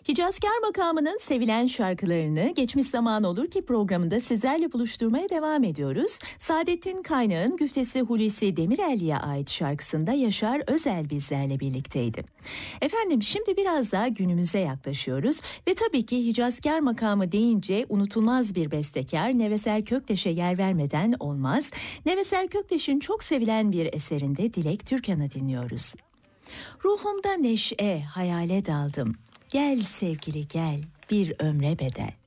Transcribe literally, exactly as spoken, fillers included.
Hicazkar makamının sevilen şarkılarını Geçmiş Zaman Olur Ki programında sizlerle buluşturmaya devam ediyoruz. Saadettin Kaynağ'ın güftesi Hulusi Demirel'li'ye ait şarkısında Yaşar Özel bizlerle birlikteydi. Efendim şimdi biraz daha günümüze yaklaşıyoruz ve tabii ki Hicazkar makamı deyince unutulmaz bir bestekar Neveser Kökteş'e yer vermeden olmaz. Neveser Kökteş'in çok sevilen bir eserinde Dilek Türkan'ı dinliyoruz. Ruhumda neşe, hayale daldım. Gel sevgili gel, bir ömre bedel.